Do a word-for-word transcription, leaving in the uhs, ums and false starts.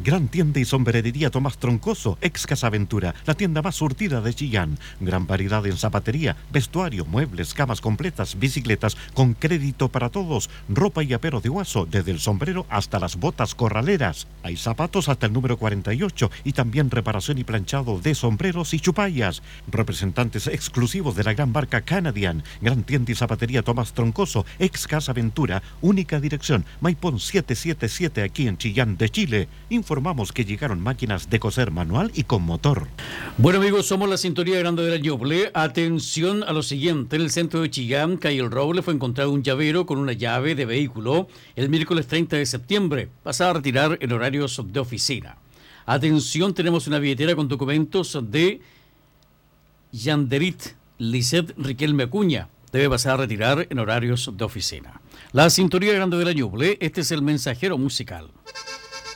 Gran tienda y sombrerería Tomás Troncoso, ex Casa Aventura, la tienda más surtida de Chillán. Gran variedad en zapatería, vestuario, muebles, camas completas, bicicletas, con crédito para todos, ropa y apero de Guaso, desde el sombrero hasta las botas corraleras. Hay zapatos hasta el número cuarenta y ocho y también reparación y planchado de sombreros y chupallas. Representantes exclusivos de la gran marca Canadian. Gran tienda y zapatería Tomás Troncoso, ex Casa Aventura, única dirección, Maipón setecientos setenta y siete aquí en Chillán de Chile. Informamos que llegaron máquinas de coser manual y con motor. Bueno amigos, somos la sintonía grande de la Ñuble. Atención a lo siguiente, en el centro de Chillán, calle El Roble, fue encontrado un llavero con una llave de vehículo el miércoles treinta de septiembre, pasada a retirar en horarios de oficina. Atención, tenemos una billetera con documentos de Yanderit Lisset Riquelme Acuña. Debe pasar a retirar en horarios de oficina. La sintonía grande de la Ñuble, este es el mensajero musical.